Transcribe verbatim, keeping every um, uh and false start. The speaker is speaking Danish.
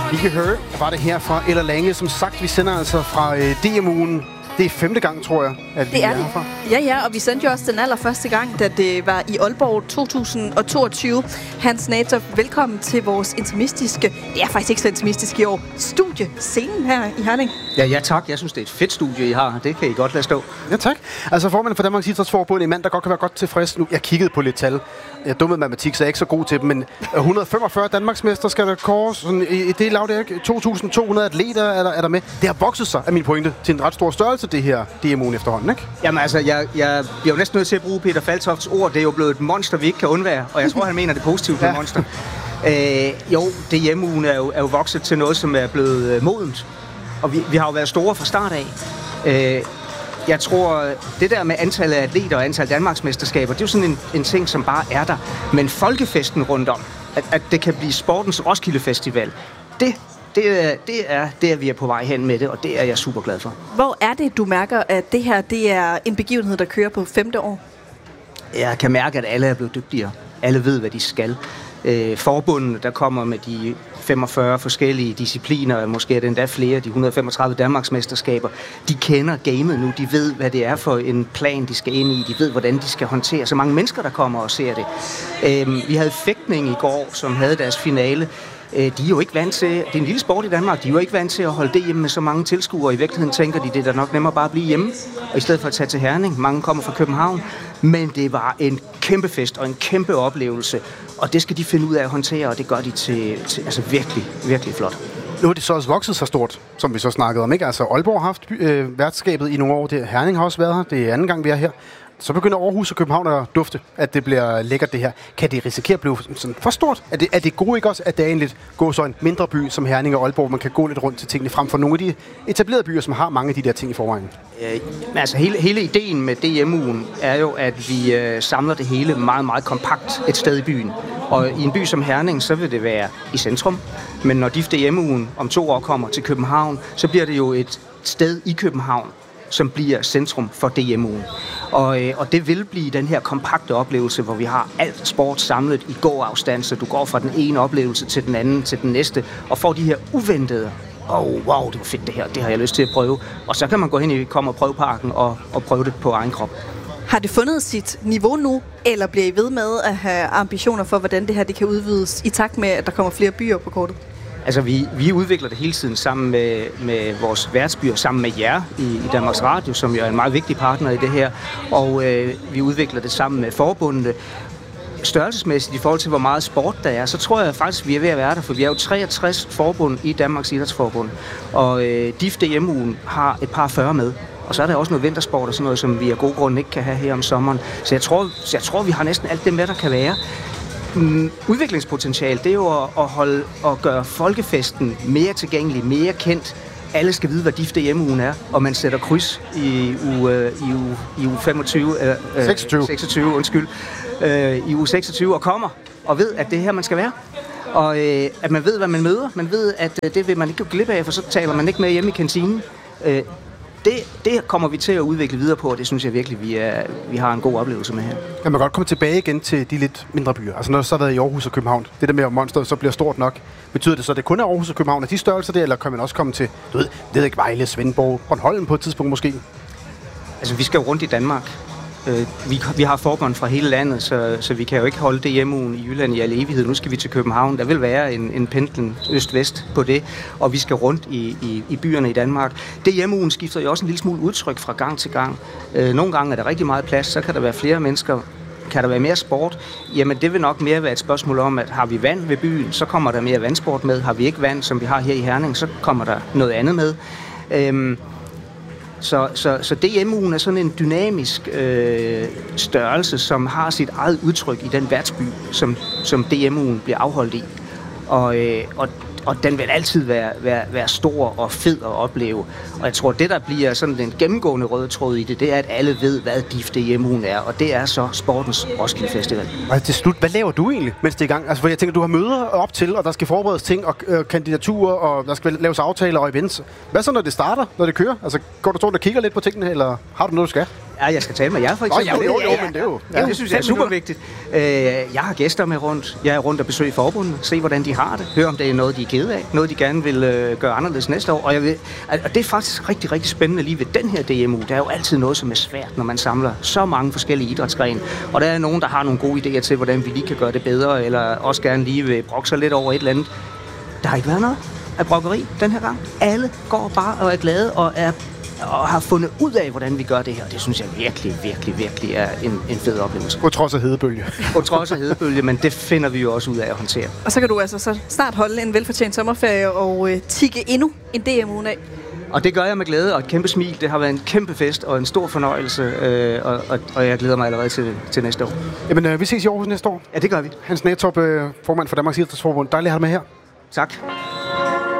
Vi kan høre, var det her fra Eller Lange. Som sagt, vi sender altså fra øh, D M-ugen. Det er femte gang, tror jeg, at vi det er, er herfra. Ja, ja, og vi sendte jo også den allerførste gang, da det var i Aalborg to tusind toogtyve. Hans Nator, velkommen til vores intimistiske, det er faktisk ikke så intimistisk i år, studiescenen her i Herning. Ja, ja tak. Jeg synes, det er et fedt studie, I har. Det kan I godt lade stå. Ja, tak. Altså formanden for Danmarks Idrætsforbund, en mand, der godt kan være godt tilfreds nu. Jeg kiggede på lidt tal. Jeg er dummet matematik, så jeg er ikke så god til dem, men et hundrede og femogfyrre Danmarksmester skal der kåres. Sådan, i det lav, det er ikke to tusind to hundrede atleter er der, er der med. Det har vokset sig, af min pointe, til en ret stor størrelse, det her D M-ugen efterhånden, ikke? Jamen altså, jeg, jeg bliver jo næsten nødt til at bruge Peter Faltofts ord. Det er jo blevet et monster, vi ikke kan undvære, og jeg tror, han mener det positivt med ja. monster. Øh, jo, D M-ugen er jo, er jo vokset til noget, som er blevet øh, modent, og vi, vi har jo været store fra start af. Øh, Jeg tror, det der med antallet af atleter og antal Danmarksmesterskaber, det er jo sådan en, en ting, som bare er der. Men folkefesten rundt om, at, at det kan blive sportens Roskilde Festival, det, det, er, det, er, det er vi er på vej hen med det, og det er jeg super glad for. Hvor er det, du mærker, at det her det er en begivenhed, der kører på femte år? Jeg kan mærke, at alle er blevet dygtigere. Alle ved, hvad de skal. Øh, forbundet, der kommer med de femogfyrre forskellige discipliner, måske er det endda flere, de et hundrede og femogtredive Danmarksmesterskaber, de kender gamet nu, de ved, hvad det er for en plan, de skal ind i, de ved, hvordan de skal håndtere så mange mennesker, der kommer og ser det. Øh, vi havde fægtning i går, som havde deres finale. De er jo ikke vant til, det er en lille sport i Danmark, de er jo ikke vant til at holde det hjemme med så mange tilskuere. I virkeligheden tænker de, det er da nok nemmere bare at blive hjemme, og i stedet for at tage til Herning. Mange kommer fra København, men det var en kæmpe fest og en kæmpe oplevelse, og det skal de finde ud af at håndtere, og det gør de til, til altså virkelig, virkelig flot. Nu er det så også vokset så stort, som vi så snakkede om, ikke? Altså Aalborg har haft øh, værtskabet i nogle år, det, Herning har også været her, det er anden gang vi er her. Så begynder Aarhus og København at dufte, at det bliver lækkert det her. Kan det risikere at blive sådan for stort? Er det, er det gode ikke også, at det er en lidt gå så en mindre by som Herning og Aalborg, man kan gå lidt rundt til tingene frem for nogle af de etablerede byer, som har mange af de der ting i forvejen? Øh, altså hele, hele ideen med D M-ugen er jo, at vi øh, samler det hele meget, meget kompakt et sted i byen. Og i en by som Herning, så vil det være i centrum. Men når D I F D M-ugen om to år kommer til København, så bliver det jo et sted i København, som bliver centrum for D M-ugen. Og, øh, og det vil blive den her kompakte oplevelse, hvor vi har alt sport samlet i gåafstand, så du går fra den ene oplevelse til den anden, til den næste, og får de her uventede, åh, oh, wow, det var fedt det her, det har jeg lyst til at prøve. Og så kan man gå hen i Kom og Prøv-parken og, og prøve det på egen krop. Har det fundet sit niveau nu, eller bliver I ved med at have ambitioner for, hvordan det her det kan udvides i takt med, at der kommer flere byer på kortet? Altså, vi, vi udvikler det hele tiden sammen med, med vores værtsbyer, sammen med jer i, i Danmarks Radio, som jo er en meget vigtig partner i det her. Og øh, vi udvikler det sammen med forbundene. Størrelsesmæssigt i forhold til, hvor meget sport der er, så tror jeg faktisk, vi er ved at være der, for vi er jo treogtres forbund i Danmarks Idrætsforbund. Og øh, D I F D M-ugen har et par fyrre med. Og så er der også noget vintersport og sådan noget, som vi af gode grunde ikke kan have her om sommeren. Så jeg tror, så jeg tror vi har næsten alt det med, der kan være. Mm, udviklingspotentiale, det er jo at, at, holde, at gøre folkefesten mere tilgængelig, mere kendt. Alle skal vide, hvad D I F D M-ugen er, og man sætter kryds i uge, i uge, i uge femogtyve, øh, seksogtyve. seksogtyve, undskyld, øh, i uge seksogtyve og kommer og ved, at det er her, man skal være. Og øh, at man ved, hvad man møder. Man ved, at øh, det vil man ikke gå glip af, for så taler man ikke med hjemme i kantinen. Øh, Det, det kommer vi til at udvikle videre på, og det synes jeg virkelig, vi, er, vi har en god oplevelse med her. Kan man godt komme tilbage igen til de lidt mindre byer? Altså når det så har været i Aarhus og København, det der med at monsteret så bliver stort nok, betyder det så, at det kun er Aarhus og København af de størrelser der, eller kan man også komme til, du ved, det ved ikke, Vejle, Svendborg, Bornholm på et tidspunkt måske? Altså, vi skal jo rundt i Danmark. Vi, vi har forbund fra hele landet, så, så vi kan jo ikke holde D M-ugen i Jylland i al evighed. Nu skal vi til København. Der vil være en, en pendlen øst-vest på det, og vi skal rundt i, i, i byerne i Danmark. D M-ugen skifter jo også en lille smule udtryk fra gang til gang. Nogle gange er der rigtig meget plads, så kan der være flere mennesker. Kan der være mere sport? Jamen, det vil nok mere være et spørgsmål om, at har vi vand ved byen, så kommer der mere vandsport med. Har vi ikke vand, som vi har her i Herning, så kommer der noget andet med. Øhm, Så, så, så D M-ugen er sådan en dynamisk øh, størrelse, som har sit eget udtryk i den værtsby, som, som D M-ugen bliver afholdt i. Og, øh, og, og den vil altid være, være, være stor og fed at opleve. Og jeg tror, det der bliver sådan den gennemgående røde tråd i det, det er, at alle ved, hvad D I F D M-ugen er. Og det er så sportens Roskilde Festival. Og til slut, hvad laver du egentlig, mens det er i gang? Altså, for jeg tænker, du har møder op til, og der skal forberedes ting, og øh, kandidaturer, og der skal laves aftaler og events. Hvad så, når det starter, når det kører? Altså, går du så og kigger lidt på tingene, eller har du noget, du skal? Ja, jeg skal tale med jer for eksempel. Oh, ja, jo, jo, jo, men det er jo... Ja, det synes jeg er super vigtigt. Øh, jeg har gæster med rundt. Jeg er rundt og besøger forbundene, se hvordan de har det, høre om det er noget, de er kede af, noget de gerne vil øh, gøre anderledes næste år. Og, jeg vil, og det er faktisk rigtig, rigtig spændende lige ved den her D M U. Der er jo altid noget, som er svært, når man samler så mange forskellige idrætsgrene. Og der er nogen, der har nogle gode idéer til, hvordan vi lige kan gøre det bedre, eller også gerne lige vil brokke sig lidt over et eller andet. Der har ikke været noget af brokkeri den her gang. Alle går bare og er glade og er og har fundet ud af, hvordan vi gør det her. Det synes jeg virkelig, virkelig, virkelig er en, en fed oplevelse. På trods af hedebølge. På trods af hedebølge, men det finder vi jo også ud af at håndtere. Og så kan du altså så snart holde en velfortjent sommerferie og øh, tikke endnu en D M U af. Og det gør jeg med glæde og et kæmpe smil. Det har været en kæmpe fest og en stor fornøjelse, øh, og, og, og jeg glæder mig allerede til, til næste år. Jamen, øh, vi ses i Aarhus næste år. Ja, det gør vi. Hans Nættorp, øh, formand for Danmarks Idrætsforbund. Dejligt at have dig med her. Tak.